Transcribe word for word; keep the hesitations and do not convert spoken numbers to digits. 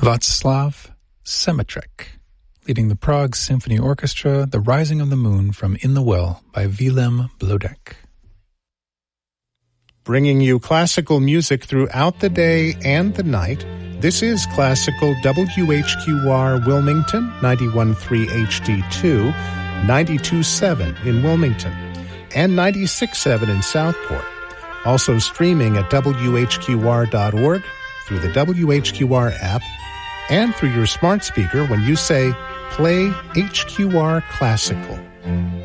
Václav Semetrek, leading the Prague Symphony Orchestra, The Rising of the Moon from In the Well by Willem Blodek. Bringing you classical music throughout the day and the night, this is Classical W H Q R Wilmington, ninety-one point three H D two, ninety-two point seven in Wilmington, and ninety-six point seven in Southport. Also streaming at W H Q R dot org, through the W H Q R app, and through your smart speaker when you say, "Play H Q R Classical."